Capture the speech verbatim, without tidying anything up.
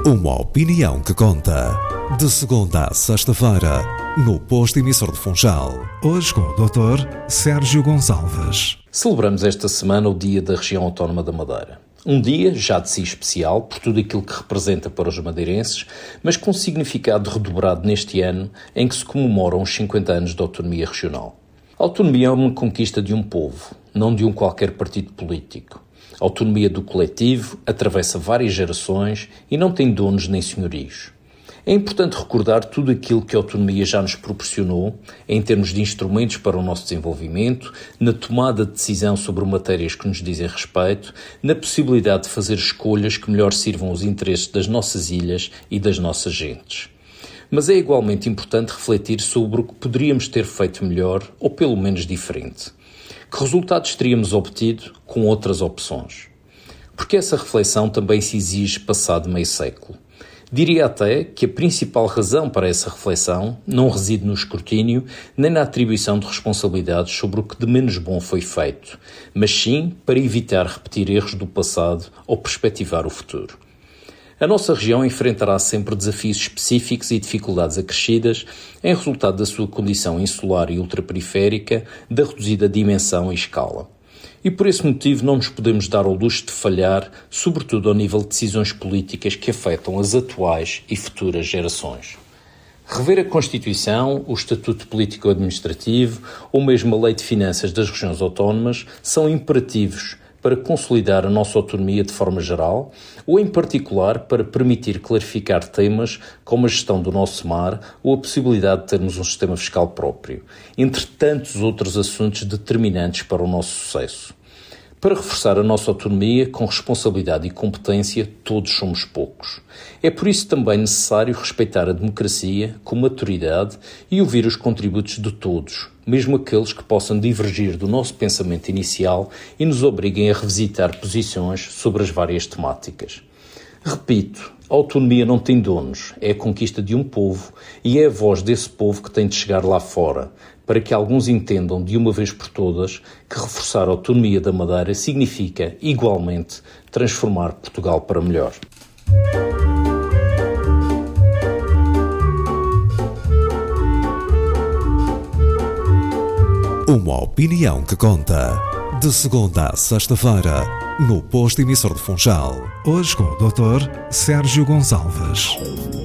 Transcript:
Uma opinião que conta. De segunda a sexta-feira, no Posto Emissor de Funchal. Hoje com o doutor Sérgio Gonçalves. Celebramos esta semana o Dia da Região Autónoma da Madeira. Um dia já de si especial por tudo aquilo que representa para os madeirenses, mas com significado redobrado neste ano em que se comemoram os cinquenta anos de autonomia regional. A autonomia é uma conquista de um povo, não de um qualquer partido político. A autonomia do coletivo atravessa várias gerações e não tem donos nem senhorios. É importante recordar tudo aquilo que a autonomia já nos proporcionou, em termos de instrumentos para o nosso desenvolvimento, na tomada de decisão sobre matérias que nos dizem respeito, na possibilidade de fazer escolhas que melhor sirvam os interesses das nossas ilhas e das nossas gentes. Mas é igualmente importante refletir sobre o que poderíamos ter feito melhor, ou pelo menos diferente. Que resultados teríamos obtido com outras opções? Porque essa reflexão também se exige passado meio século. Diria até que a principal razão para essa reflexão não reside no escrutínio nem na atribuição de responsabilidades sobre o que de menos bom foi feito, mas sim para evitar repetir erros do passado ou perspectivar o futuro. A nossa região enfrentará sempre desafios específicos e dificuldades acrescidas em resultado da sua condição insular e ultraperiférica, da reduzida dimensão e escala. E por esse motivo não nos podemos dar ao luxo de falhar, sobretudo ao nível de decisões políticas que afetam as atuais e futuras gerações. Rever a Constituição, o Estatuto Político-Administrativo ou mesmo a Lei de Finanças das Regiões Autónomas são imperativos para consolidar a nossa autonomia de forma geral ou, em particular, para permitir clarificar temas como a gestão do nosso mar ou a possibilidade de termos um sistema fiscal próprio, entre tantos outros assuntos determinantes para o nosso sucesso. Para reforçar a nossa autonomia, com responsabilidade e competência, todos somos poucos. É por isso também necessário respeitar a democracia com maturidade e ouvir os contributos de todos, mesmo aqueles que possam divergir do nosso pensamento inicial e nos obriguem a revisitar posições sobre as várias temáticas. Repito, a autonomia não tem donos, é a conquista de um povo e é a voz desse povo que tem de chegar lá fora, para que alguns entendam de uma vez por todas que reforçar a autonomia da Madeira significa, igualmente, transformar Portugal para melhor. Uma opinião que conta. De segunda a sexta-feira, no Posto Emissor de Funchal. Hoje com o doutor Sérgio Gonçalves.